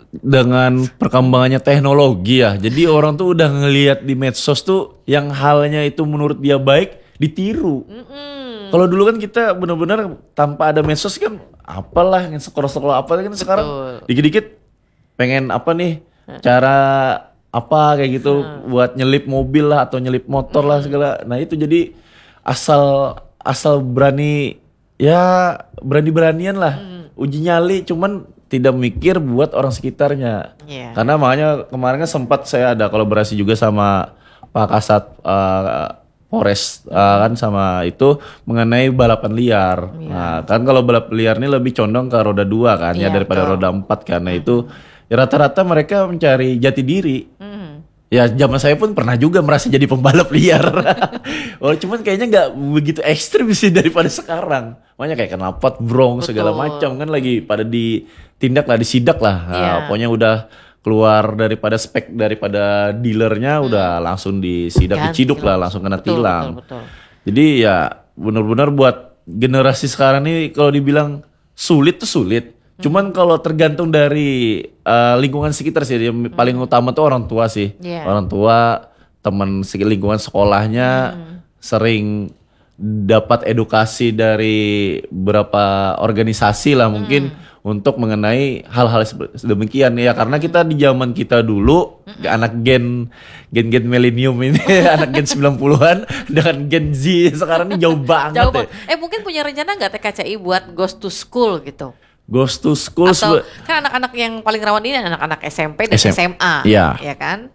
dengan perkembangannya teknologi ya. Jadi orang tuh udah ngelihat di medsos tuh yang halnya itu menurut dia baik ditiru. Kalau dulu kan kita benar-benar tanpa ada medsos kan apalah yang scroll apa kan sekarang dikit-dikit pengen apa nih cara apa kayak gitu buat nyelip mobil lah atau nyelip motor lah segala. Nah itu jadi asal berani ya berani-beranian lah uji nyali cuman tidak mikir buat orang sekitarnya. Karena makanya kemarin kan sempat saya ada kolaborasi juga sama Pak Kasat Polres kan sama itu mengenai balapan liar. Nah kan kalau balap liar ini lebih condong ke roda 2 kan ya daripada roda 4 karena itu ya rata-rata mereka mencari jati diri. Ya zaman saya pun pernah juga merasa jadi pembalap liar. Oh cuman kayaknya nggak begitu ekstrim sih daripada sekarang. Makanya kayak knalpot, brong segala macam kan lagi pada ditindak lah, disidak lah. Nah, pokoknya udah keluar daripada spek daripada dealernya udah langsung disidak, diciduk lah, langsung kena tilang. Jadi ya benar-benar buat generasi sekarang nih kalau dibilang sulit tuh sulit. Cuman kalau tergantung dari lingkungan sekitar sih, yang paling utama tuh orang tua sih. Orang tua, teman lingkungan sekolahnya sering dapat edukasi dari beberapa organisasi lah mungkin untuk mengenai hal-hal demikian ya karena kita di zaman kita dulu anak gen milenium ini anak gen 90-an dengan gen Z sekarang ini jauh banget. Mungkin punya rencana nggak TKCI buat ghost to school gitu? Ghost to school atau kan anak-anak yang paling rawan ini anak-anak SMP dan SMA ya kan?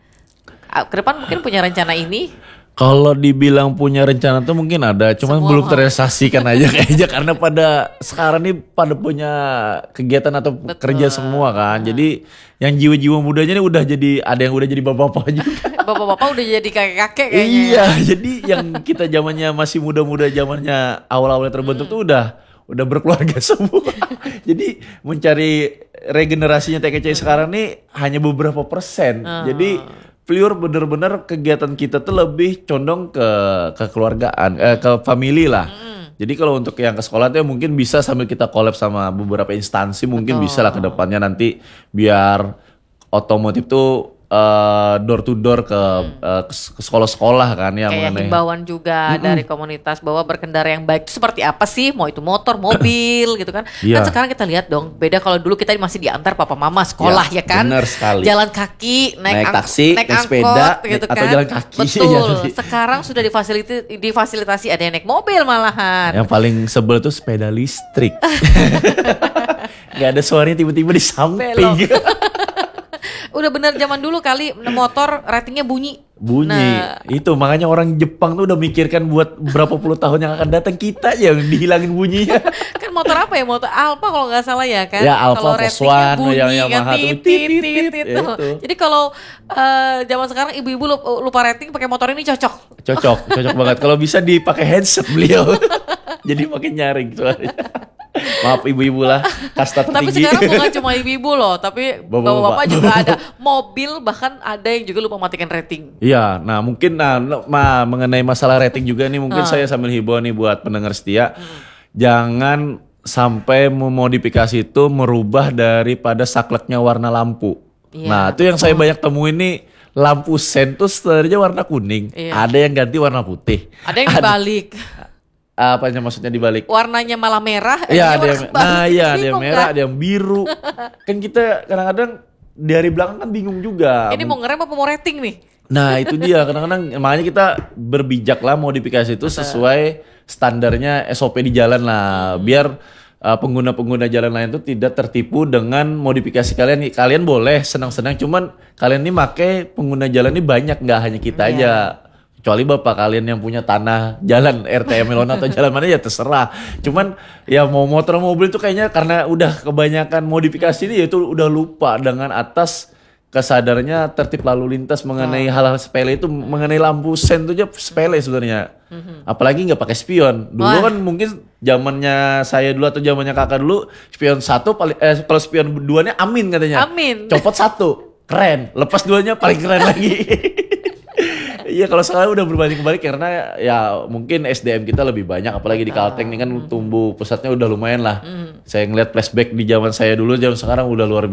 Ke depan mungkin punya rencana ini? Kalau dibilang punya rencana tuh mungkin ada, cuman semua belum terrealisasikan aja kayaknya karena pada sekarang nih pada punya kegiatan atau kerja semua kan. Jadi yang jiwa-jiwa mudanya nih udah jadi ada yang udah jadi bapak-bapak juga. Bapak-bapak udah jadi kakek-kakek kayaknya. Iya, jadi yang kita zamannya masih muda-muda zamannya awal-awalnya terbentuk tuh udah berkeluarga semua. Jadi mencari regenerasinya TKCI sekarang nih hanya beberapa persen. Jadi pure bener-bener kegiatan kita tuh lebih condong ke kekeluargaan, ke family lah. Jadi kalau untuk yang ke sekolah tuh mungkin bisa sambil kita collab sama beberapa instansi mungkin bisa lah ke depannya nanti biar otomotif tuh door to door ke sekolah-sekolah kan ya kayak himbauan juga dari komunitas bahwa berkendara yang baik itu seperti apa sih, mau itu motor, mobil gitu kan. Kan sekarang kita lihat dong, beda kalau dulu kita masih diantar papa mama sekolah ya kan. Benar sekali. Jalan kaki, naik taksi, naik sepeda gitu kan. Atau jalan kaki. Betul. Sekarang sudah difasilitasi ada yang naik mobil malahan. Yang paling sebel tuh sepeda listrik. Gak ada suaranya tiba-tiba di samping. Udah bener zaman dulu kali motor ratingnya bunyi. Nah, itu makanya orang Jepang tuh udah mikirkan buat berapa puluh tahun yang akan datang kita yang dihilangin bunyinya. Kan motor apa ya? Motor Alfa kalau nggak salah ya kan? Ya Alfa, Volkswagen, yang kan tit. Jadi kalau zaman sekarang ibu-ibu lupa rating pakai motor ini cocok. Cocok banget. Kalau bisa dipakai headset beliau. Jadi makin nyaring suaranya. Maaf ibu-ibu lah, kasta tertinggi. Tapi sekarang bukan cuma ibu-ibu loh, tapi bapak-bapak juga ada. Mobil bahkan ada yang juga lupa matikan rating. Iya, nah mungkin mengenai masalah rating juga nih mungkin saya sambil hibau nih buat pendengar setia. Jangan sampai memodifikasi itu merubah daripada sakleknya warna lampu. Nah itu yang saya banyak temuin nih. Lampu sen tuh sebenarnya warna kuning. Ada yang ganti warna putih. Ada yang dibalik. Apanya maksudnya dibalik? Warnanya malah merah. Iya ada yang ada yang merah, ada yang biru. Kan kita kadang-kadang dari belakang kan bingung juga. Ini mau ngerem apa mau rating nih? Nah itu dia kadang-kadang makanya kita berbijak lah modifikasi itu sesuai standarnya SOP di jalan lah. Biar pengguna-pengguna jalan lain itu tidak tertipu dengan modifikasi kalian. Kalian boleh senang-senang, cuman kalian ini pakai pengguna jalan ini banyak, nggak hanya kita aja. Kecuali bapak kalian yang punya tanah jalan RT Melon atau jalan mana ya terserah. Cuman ya mau motor mobil itu kayaknya karena udah kebanyakan modifikasi ini itu udah lupa dengan atas kesadarannya tertib lalu lintas mengenai hal-hal sepele itu, mengenai lampu sen itu aja sepele sebenarnya. Apalagi nggak pakai spion. Dulu kan mungkin zamannya saya dulu atau zamannya kakak dulu spion satu paling kalau spion duanya amin katanya. Amin. Copot satu keren, lepas duanya paling keren lagi. Iya kalau sekarang udah berbanding kebalik karena ya mungkin SDM kita lebih banyak apalagi di Kalteng ini kan tumbuh pusatnya udah lumayan lah. Saya ngeliat flashback di zaman saya dulu, zaman sekarang udah luar biasa.